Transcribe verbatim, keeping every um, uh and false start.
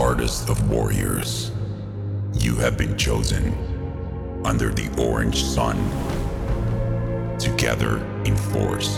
hardest of warriors. You have been chosen under the orange sun. Together in force,